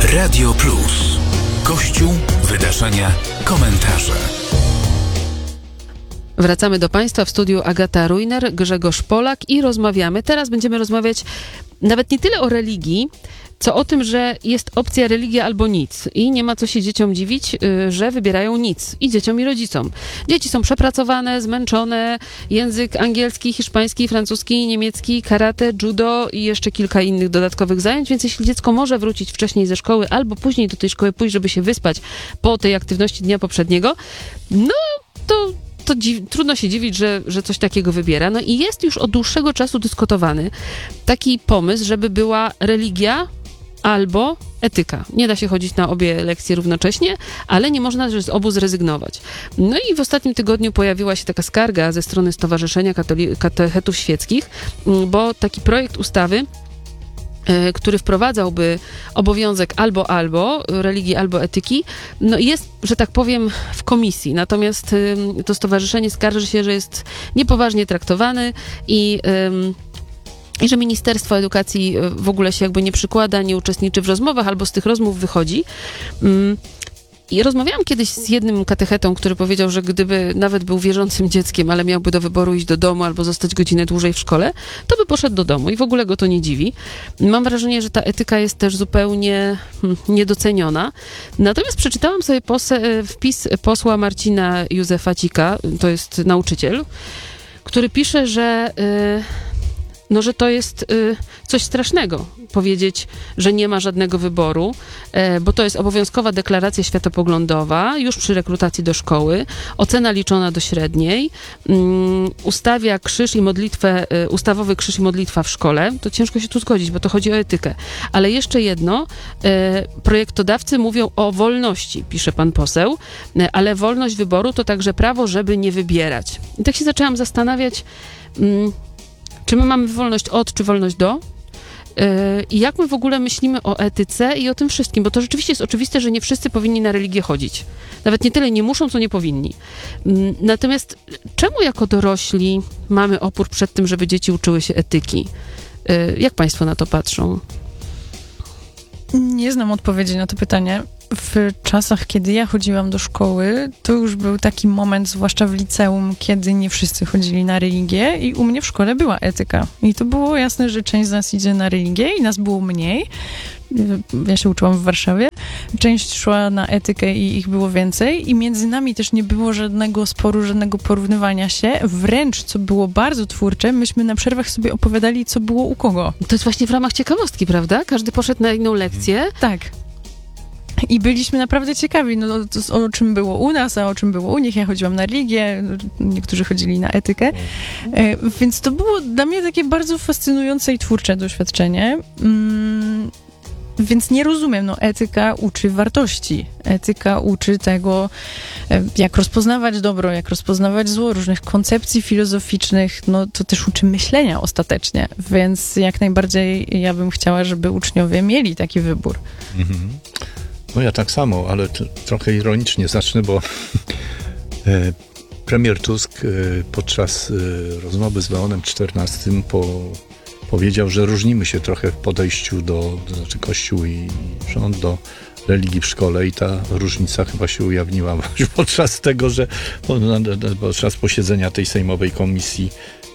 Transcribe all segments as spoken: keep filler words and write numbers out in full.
Radio Plus. Kościół, wydarzenia, komentarze. Wracamy do Państwa w studiu Agata Rujner, Grzegorz Polak i rozmawiamy. Teraz będziemy rozmawiać nawet nie tyle o religii, co o tym, że jest opcja religia albo nic. I nie ma co się dzieciom dziwić, że wybierają nic. I dzieciom, i rodzicom. Dzieci są przepracowane, zmęczone. Język angielski, hiszpański, francuski, niemiecki, karate, judo i jeszcze kilka innych dodatkowych zajęć. Więc jeśli dziecko może wrócić wcześniej ze szkoły albo później do tej szkoły pójść, żeby się wyspać po tej aktywności dnia poprzedniego, no to... to dziw- trudno się dziwić, że, że coś takiego wybiera. No i jest już od dłuższego czasu dyskutowany taki pomysł, żeby była religia albo etyka. Nie da się chodzić na obie lekcje równocześnie, ale nie można z obu zrezygnować. No i w ostatnim tygodniu pojawiła się taka skarga ze strony Stowarzyszenia Katoli- Katechetów Świeckich, bo taki projekt ustawy, który wprowadzałby obowiązek albo albo, religii albo etyki, no jest, że tak powiem, w komisji. Natomiast y, to stowarzyszenie skarży się, że jest niepoważnie traktowany i, y, i że Ministerstwo Edukacji w ogóle się jakby nie przykłada, nie uczestniczy w rozmowach albo z tych rozmów wychodzi. Y, I rozmawiałam kiedyś z jednym katechetą, który powiedział, że gdyby nawet był wierzącym dzieckiem, ale miałby do wyboru iść do domu albo zostać godzinę dłużej w szkole, to by poszedł do domu i w ogóle go to nie dziwi. Mam wrażenie, że ta etyka jest też zupełnie hmm, niedoceniona. Natomiast przeczytałam sobie pose- wpis posła Marcina Józefacika, to jest nauczyciel, który pisze, że... Yy, no, że to jest y, coś strasznego powiedzieć, że nie ma żadnego wyboru, y, bo to jest obowiązkowa deklaracja światopoglądowa już przy rekrutacji do szkoły, ocena liczona do średniej, y, ustawia krzyż i modlitwę, y, ustawowy krzyż i modlitwa w szkole. To ciężko się tu zgodzić, bo to chodzi o etykę. Ale jeszcze jedno, y, projektodawcy mówią o wolności, pisze pan poseł, y, ale wolność wyboru to także prawo, żeby nie wybierać. I tak się zaczęłam zastanawiać, y, czy my mamy wolność od, czy wolność do? I jak my w ogóle myślimy o etyce i o tym wszystkim? Bo to rzeczywiście jest oczywiste, że nie wszyscy powinni na religię chodzić. Nawet nie tyle nie muszą, co nie powinni. Natomiast czemu jako dorośli mamy opór przed tym, żeby dzieci uczyły się etyki? Jak państwo na to patrzą? Nie znam odpowiedzi na to pytanie. W czasach, kiedy ja chodziłam do szkoły, to już był taki moment, zwłaszcza w liceum, kiedy nie wszyscy chodzili na religię i u mnie w szkole była etyka. I to było jasne, że część z nas idzie na religię i nas było mniej. Ja się uczyłam w Warszawie. Część szła na etykę i ich było więcej i między nami też nie było żadnego sporu, żadnego porównywania się. Wręcz, co było bardzo twórcze, myśmy na przerwach sobie opowiadali, co było u kogo. To jest właśnie w ramach ciekawostki, prawda? Każdy poszedł na inną lekcję. Tak. I byliśmy naprawdę ciekawi, no, to, o czym było u nas, a o czym było u nich. Ja chodziłam na religię, niektórzy chodzili na etykę. E, więc to było dla mnie takie bardzo fascynujące i twórcze doświadczenie. Mm, więc nie rozumiem, no etyka uczy wartości. Etyka uczy tego, jak rozpoznawać dobro, jak rozpoznawać zło, różnych koncepcji filozoficznych, no to też uczy myślenia ostatecznie. Więc jak najbardziej ja bym chciała, żeby uczniowie mieli taki wybór. Mhm. No ja tak samo, ale t- trochę ironicznie zacznę, bo e, premier Tusk e, podczas e, rozmowy z Leonem czternastym po, powiedział, że różnimy się trochę w podejściu do, to znaczy Kościół i rząd do religii w szkole i ta różnica chyba się ujawniła podczas tego, że podczas posiedzenia tej sejmowej komisji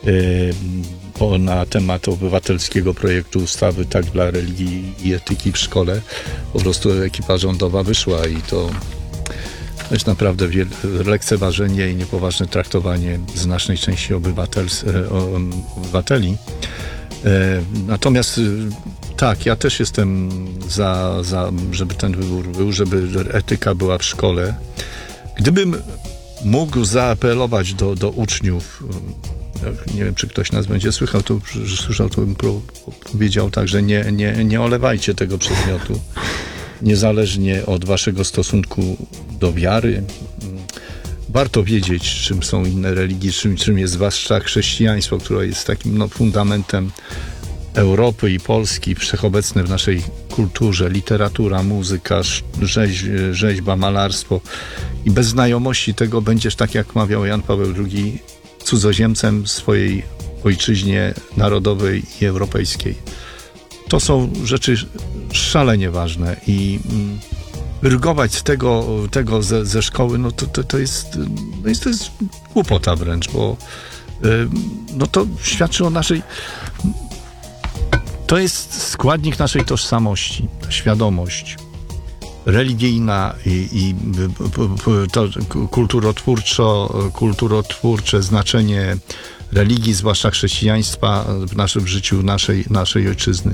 Po, na temat obywatelskiego projektu ustawy tak dla religii i etyki w szkole po prostu ekipa rządowa wyszła i to jest naprawdę wiel- lekceważenie i niepoważne traktowanie znacznej części obywatels- obywateli. Natomiast tak, ja też jestem za, za, żeby ten wybór był, żeby etyka była w szkole. Gdybym mógł zaapelować do, do uczniów, nie wiem, czy ktoś nas będzie słyszał, to, słyszał, to bym powiedział tak, że nie, nie, nie olewajcie tego przedmiotu, niezależnie od waszego stosunku do wiary. Warto wiedzieć, czym są inne religie, czym, czym jest zwłaszcza chrześcijaństwo, które jest takim no, fundamentem Europy i Polski, wszechobecne w naszej kulturze, literatura, muzyka, rzeź, rzeźba, malarstwo. I bez znajomości tego będziesz, tak jak mawiał Jan Paweł drugi, cudzoziemcem w swojej ojczyźnie narodowej i europejskiej. To są rzeczy szalenie ważne i mm, rygować z tego, tego ze, ze szkoły, no to, to, to, jest, no jest, to jest głupota wręcz, bo y, no to świadczy o naszej... To jest składnik naszej tożsamości, ta świadomość religijna i, i to kulturotwórczo, kulturotwórcze znaczenie religii, zwłaszcza chrześcijaństwa w naszym życiu, naszej, naszej ojczyzny.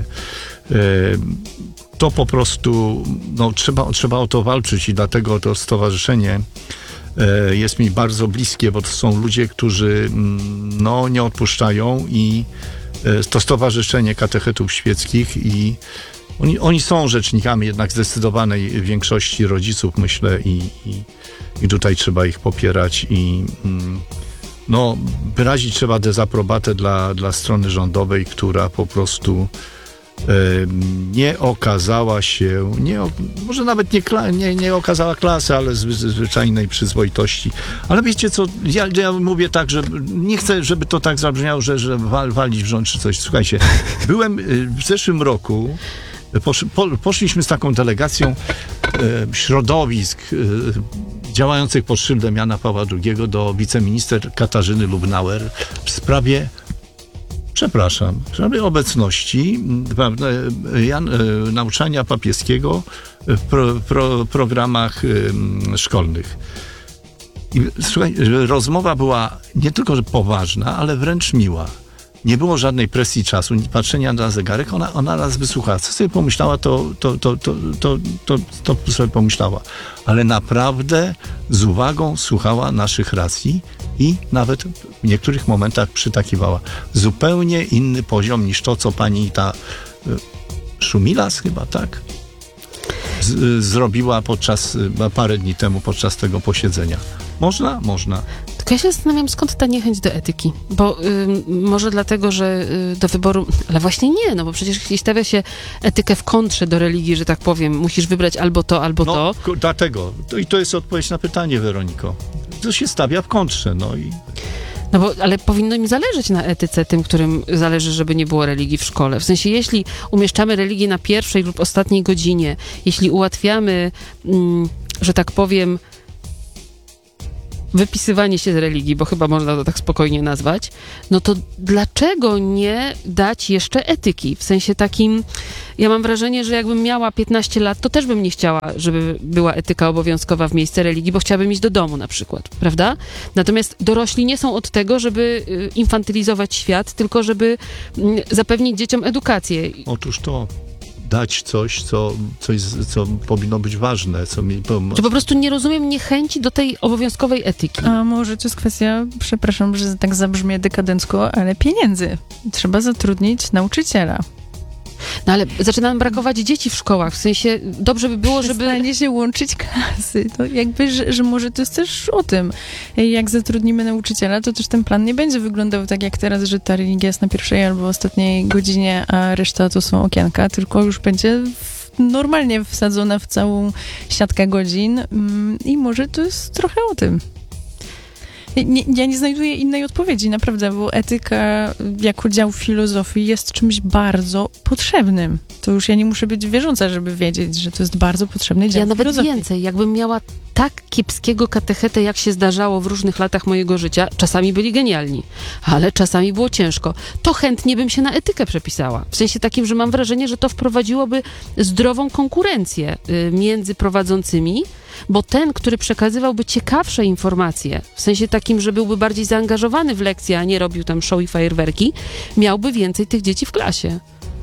To po prostu, no, trzeba, trzeba o to walczyć i dlatego to stowarzyszenie jest mi bardzo bliskie, bo to są ludzie, którzy no, nie odpuszczają i to Stowarzyszenie Katechetów Świeckich i oni, oni są rzecznikami jednak zdecydowanej większości rodziców, myślę, i, i, i tutaj trzeba ich popierać i no, wyrazić trzeba dezaprobatę dla, dla strony rządowej, która po prostu e, nie okazała się, nie, może nawet nie, nie, nie okazała klasy, ale z, z, zwyczajnej przyzwoitości. Ale wiecie co, ja, ja mówię tak, że nie chcę, żeby to tak zabrzmiało, że, że wal, walić w rząd czy coś. Słuchajcie, byłem w zeszłym roku, posz, po, poszliśmy z taką delegacją e, środowisk e, działających pod szyldem Jana Pawła drugiego do wiceminister Katarzyny Lubnauer w sprawie, przepraszam, w sprawie obecności Jan, nauczania papieskiego w pro, pro, programach szkolnych. I słuchaj, rozmowa była nie tylko że poważna, ale wręcz miła. Nie było żadnej presji czasu, patrzenia na zegarek, ona, ona nas wysłuchała. Co sobie pomyślała, to, to, to, to, to, to, to sobie pomyślała. Ale naprawdę z uwagą słuchała naszych racji i nawet w niektórych momentach przytakiwała. Zupełnie inny poziom niż to, co pani ta Szumilas chyba, tak? Z, zrobiła podczas, parę dni temu podczas tego posiedzenia. Można? Można. Tylko ja się zastanawiam, skąd ta niechęć do etyki, bo y, może dlatego, że y, do wyboru, ale właśnie nie, no bo przecież jeśli stawia się etykę w kontrze do religii, że tak powiem, musisz wybrać albo to, albo no, to. K- dlatego. To, I to jest odpowiedź na pytanie, Weroniko. To się stawia w kontrze, no i... No bo, ale powinno im zależeć na etyce, tym, którym zależy, żeby nie było religii w szkole. W sensie, jeśli umieszczamy religię na pierwszej lub ostatniej godzinie, jeśli ułatwiamy, mm, że tak powiem, wypisywanie się z religii, bo chyba można to tak spokojnie nazwać, no to dlaczego nie dać jeszcze etyki? W sensie takim, ja mam wrażenie, że jakbym miała piętnaście lat, to też bym nie chciała, żeby była etyka obowiązkowa w miejsce religii, bo chciałabym iść do domu na przykład, prawda? Natomiast dorośli nie są od tego, żeby infantylizować świat, tylko żeby zapewnić dzieciom edukację. Otóż to. Dać coś, co, coś, co powinno być ważne. Co mi, po... Czy po prostu nie rozumiem niechęci do tej obowiązkowej etyki? A może to jest kwestia, przepraszam, że tak zabrzmie dekadencko, ale pieniędzy. Trzeba zatrudnić nauczyciela. No ale zaczyna nam brakować dzieci w szkołach, w sensie dobrze by było, żeby... Przestanie się łączyć klasy. To jakby, że, że może to jest też o tym. Jak zatrudnimy nauczyciela, to też ten plan nie będzie wyglądał tak jak teraz, że ta religia jest na pierwszej albo ostatniej godzinie, a reszta to są okienka, tylko już będzie w, normalnie wsadzona w całą siatkę godzin i może to jest trochę o tym. Nie, ja nie znajduję innej odpowiedzi, naprawdę, bo etyka jako dział filozofii jest czymś bardzo potrzebnym. To już ja nie muszę być wierząca, żeby wiedzieć, że to jest bardzo potrzebny dział Ja nawet filozofii. więcej, jakbym miała tak kiepskiego katechetę, jak się zdarzało w różnych latach mojego życia, czasami byli genialni, ale czasami było ciężko, to chętnie bym się na etykę przepisała. W sensie takim, że mam wrażenie, że to wprowadziłoby zdrową konkurencję y, między prowadzącymi, bo ten, który przekazywałby ciekawsze informacje, w sensie takim, że byłby bardziej zaangażowany w lekcję, a nie robił tam show i fajerwerki, miałby więcej tych dzieci w klasie.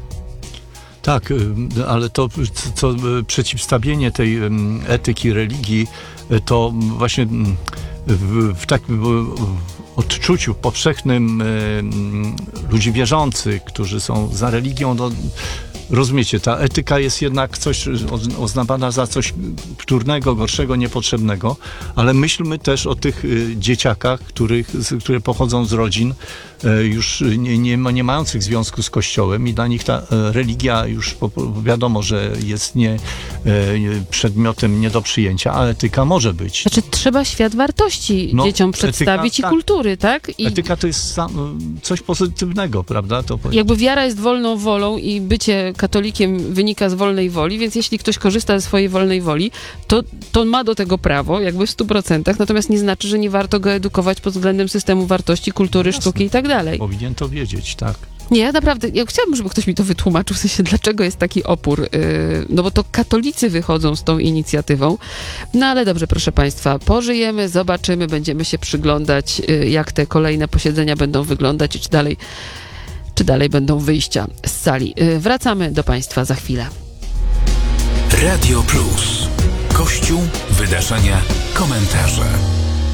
Tak, ale to co, przeciwstawienie tej etyki religii, to właśnie w, w takim odczuciu powszechnym ludzi wierzących, którzy są za religią, no, rozumiecie, ta etyka jest jednak coś uznawana za coś wtórnego, gorszego, niepotrzebnego, ale myślmy też o tych dzieciakach, których, które pochodzą z rodzin już nie, nie, nie mających związku z Kościołem i dla nich ta religia już wiadomo, że jest nie, przedmiotem nie do przyjęcia, a etyka może być. Znaczy trzeba świat wartości no, dzieciom przedstawić etyka, i tak, kultury, tak? I etyka to jest sam, coś pozytywnego, prawda? To jakby wiara jest wolną wolą i bycie katolikiem wynika z wolnej woli, więc jeśli ktoś korzysta ze swojej wolnej woli, to, to ma do tego prawo, jakby w stu procentach, natomiast nie znaczy, że nie warto go edukować pod względem systemu wartości, kultury, Jasne. sztuki i tak dalej. Powinien to wiedzieć, tak. Nie, ja naprawdę, ja chciałabym, żeby ktoś mi to wytłumaczył, w sensie, dlaczego jest taki opór, yy, no bo to katolicy wychodzą z tą inicjatywą, no ale dobrze, proszę Państwa, pożyjemy, zobaczymy, będziemy się przyglądać, yy, jak te kolejne posiedzenia będą wyglądać i czy dalej, czy dalej będą wyjścia z sali. Yy, wracamy do Państwa za chwilę. Radio Plus. Kościół, wydarzenia, komentarze.